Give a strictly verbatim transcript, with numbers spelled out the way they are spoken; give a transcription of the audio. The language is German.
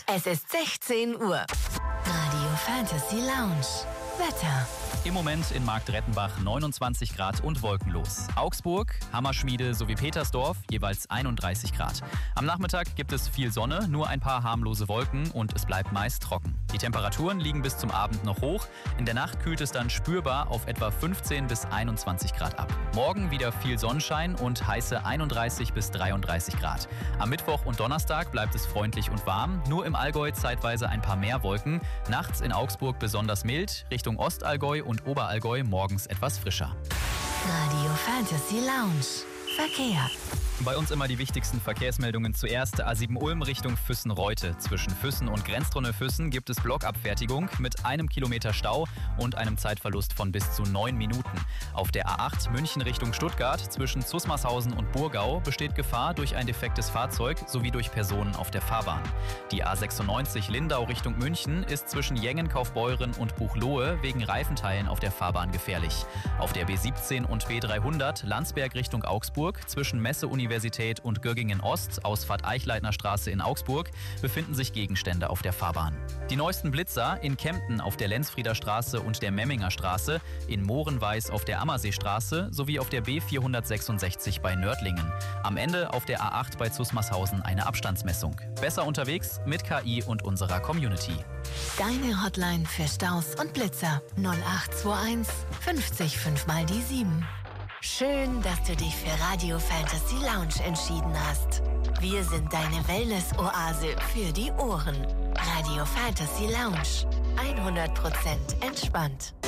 Es ist sechzehn Uhr. Radio Fantasy Lounge. Wetter. Im Moment in Marktrettenbach neunundzwanzig Grad und wolkenlos. Augsburg, Hammerschmiede sowie Petersdorf jeweils einunddreißig Grad. Am Nachmittag gibt es viel Sonne, nur ein paar harmlose Wolken und es bleibt meist trocken. Die Temperaturen liegen bis zum Abend noch hoch. In der Nacht kühlt es dann spürbar auf etwa fünfzehn bis einundzwanzig Grad ab. Morgen wieder viel Sonnenschein und heiße einunddreißig bis dreiunddreißig Grad. Am Mittwoch und Donnerstag bleibt es freundlich und warm. Nur im Allgäu zeitweise ein paar mehr Wolken. Nachts in Augsburg besonders mild, Richtung Ostallgäu und Oberallgäu morgens etwas frischer. Radio Fantasy Lounge. Verkehr. Bei uns immer die wichtigsten Verkehrsmeldungen zuerst. A sieben Ulm Richtung Füssen-Reute. Zwischen Füssen und Grenztunnel-Füssen gibt es Blockabfertigung mit einem Kilometer Stau und einem Zeitverlust von bis zu neun Minuten. Auf der A acht München Richtung Stuttgart zwischen Zusmarshausen und Burgau besteht Gefahr durch ein defektes Fahrzeug sowie durch Personen auf der Fahrbahn. Die A sechsundneunzig Lindau Richtung München ist zwischen Jengen, Kaufbeuren und Buchloe wegen Reifenteilen auf der Fahrbahn gefährlich. Auf der B siebzehn und B dreihundert Landsberg Richtung Augsburg zwischen Messe-Universität und Göggingen Ost, Ausfahrt Eichleitner Straße in Augsburg, befinden sich Gegenstände auf der Fahrbahn. Die neuesten Blitzer in Kempten auf der Lenzfrieder Straße und der Memminger Straße, in Mohrenweiß auf der Ammerseestraße sowie auf der B vierhundertsechsundsechzig bei Nördlingen. Am Ende auf der A acht bei Zusmarshausen eine Abstandsmessung. Besser unterwegs mit K I und unserer Community. Deine Hotline für Staus und Blitzer null acht zwei eins fünfzig fünf mal die sieben. Schön, dass du dich für Radio Fantasy Lounge entschieden hast. Wir sind deine Wellness-Oase für die Ohren. Radio Fantasy Lounge. hundert Prozent entspannt.